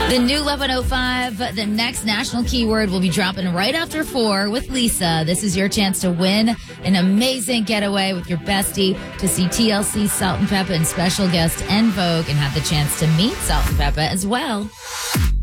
The new 11:05, the next national keyword will be dropping right after 4 with Lisa. This is your chance to win an amazing getaway with your bestie to see TLC, Salt and Peppa, and special guest En Vogue, and have the chance to meet Salt and Peppa as well.